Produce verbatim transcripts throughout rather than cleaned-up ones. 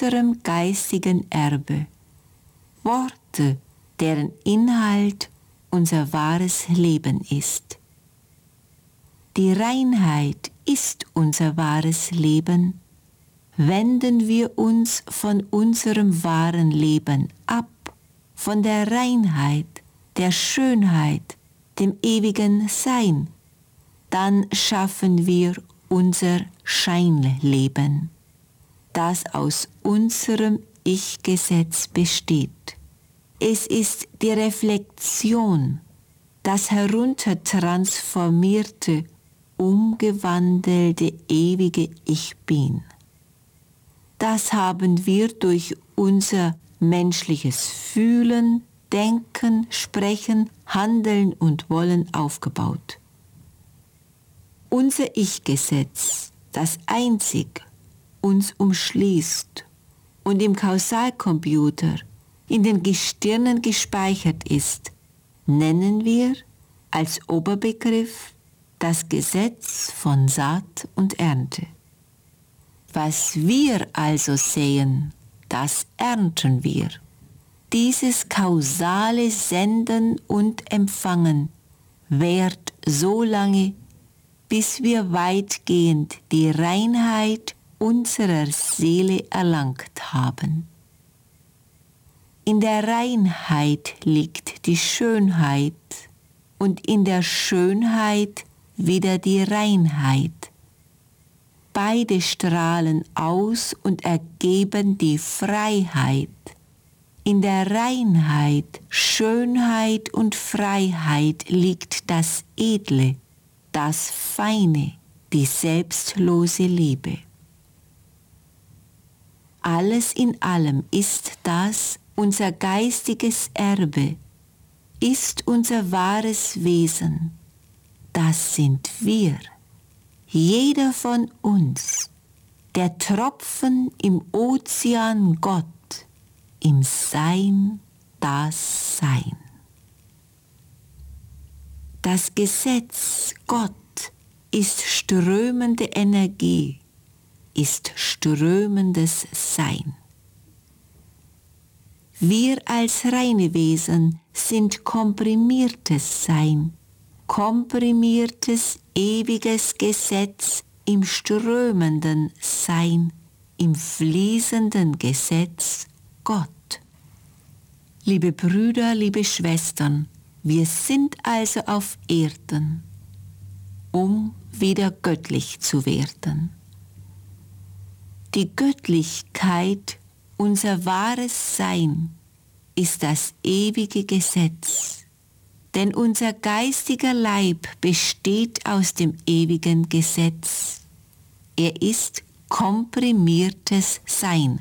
unserem geistigen Erbe. Worte, deren Inhalt unser wahres Leben ist. Die Reinheit ist unser wahres Leben. Wenden wir uns von unserem wahren Leben ab, von der Reinheit, der Schönheit, dem ewigen Sein, dann schaffen wir unser Scheinleben, das aus unserem Ich-Gesetz besteht. Es ist die Reflexion, das heruntertransformierte, umgewandelte ewige Ich Bin. Das haben wir durch unser menschliches Fühlen, Denken, Sprechen, Handeln und Wollen aufgebaut. Unser Ich-Gesetz, das einzig uns umschließt und im Kausalcomputer in den Gestirnen gespeichert ist, nennen wir als Oberbegriff das Gesetz von Saat und Ernte. Was wir also sehen, das ernten wir. Dieses kausale Senden und Empfangen währt so lange, bis wir weitgehend die Reinheit unserer Seele erlangt haben. In der Reinheit liegt die Schönheit und in der Schönheit wieder die Reinheit. Beide strahlen aus und ergeben die Freiheit. In der Reinheit, Schönheit und Freiheit liegt das Edle, das Feine, die selbstlose Liebe. Alles in allem ist das unser geistiges Erbe, ist unser wahres Wesen. Das sind wir, jeder von uns, der Tropfen im Ozean Gott, im Sein, das Sein. Das Gesetz Gott ist strömende Energie, ist strömendes Sein. Wir als reine Wesen sind komprimiertes Sein, komprimiertes ewiges Gesetz im strömenden Sein, im fließenden Gesetz Gott. Liebe Brüder, liebe Schwestern, wir sind also auf Erden, um wieder göttlich zu werden. Die Göttlichkeit, unser wahres Sein, ist das ewige Gesetz, denn unser geistiger Leib besteht aus dem ewigen Gesetz. Er ist komprimiertes Sein.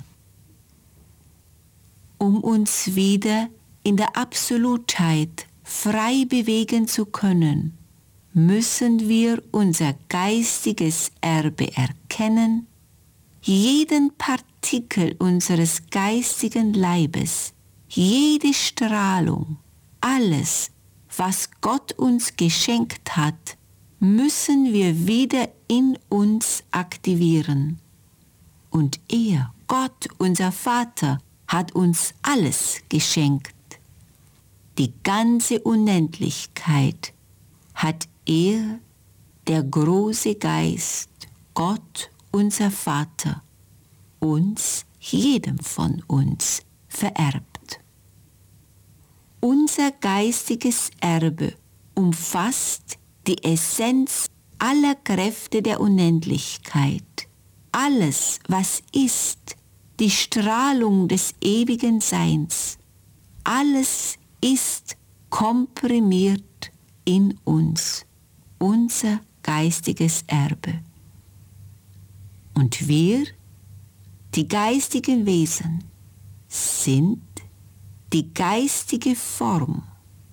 Um uns wieder in der Absolutheit frei bewegen zu können, müssen wir unser geistiges Erbe erkennen, jeden Partikel unseres geistigen Leibes, jede Strahlung, alles, was Gott uns geschenkt hat, müssen wir wieder in uns aktivieren. Und er, Gott, unser Vater, hat uns alles geschenkt. Die ganze Unendlichkeit hat er, der große Geist, Gott, unser Vater, uns, jedem von uns, vererbt. Unser geistiges Erbe umfasst die Essenz aller Kräfte der Unendlichkeit. Alles, was ist, die Strahlung des ewigen Seins, alles ist komprimiert in uns, unser geistiges Erbe. Und wir, die geistigen Wesen, sind die geistige Form,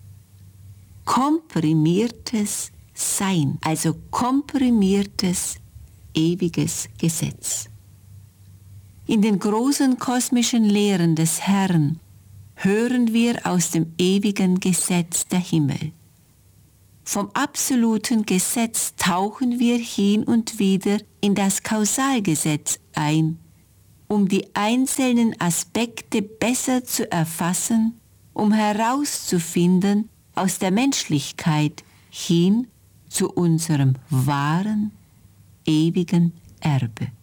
komprimiertes Sein, also komprimiertes ewiges Gesetz. In den großen kosmischen Lehren des Herrn hören wir aus dem ewigen Gesetz der Himmel. Vom absoluten Gesetz tauchen wir hin und wieder in das Kausalgesetz ein. um die einzelnen Aspekte besser zu erfassen, um herauszufinden aus der Menschlichkeit hin zu unserem wahren, ewigen Erbe.